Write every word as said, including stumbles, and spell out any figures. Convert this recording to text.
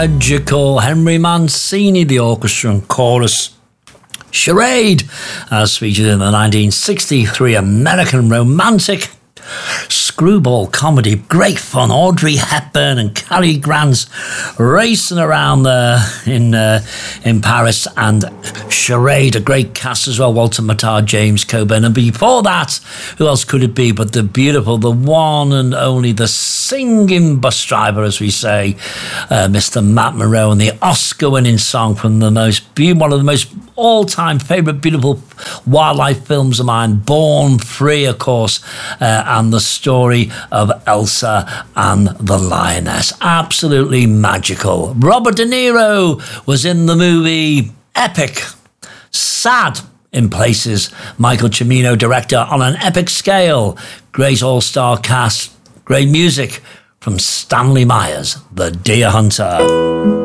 Magical Henry Mancini, the orchestra and chorus. Charade, as featured in the nineteen sixty-three American romantic screwball comedy. Great fun. Audrey Hepburn and Cary Grant racing around there in uh, in Paris, and Charade, a great cast as well. Walter Matthau, James Coburn, and before that, who else could it be but the beautiful, the one and only, the singing bus driver, as we say, uh, Mister Matt Monro, and the Oscar-winning song from the most be- one of the most all-time favourite beautiful wildlife films of mine, Born Free, of course, uh, and the story of Elsa and the lioness. Absolutely magical. Robert De Niro was in the movie. Epic. Sad in places. Michael Cimino, director, on an epic scale. Great all-star cast. Great music from Stanley Myers, the Deer Hunter.